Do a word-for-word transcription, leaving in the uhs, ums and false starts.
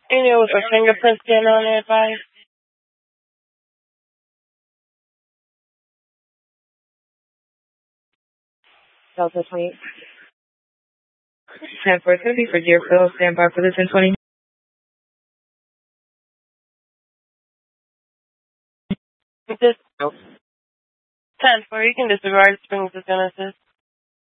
You know, with a fingerprint scanner on the advice. Delta twenty-eight. ten four seventy for Deerfield. Stand by for the ten twenty. This ten four, you can disregard Springs of Genesis.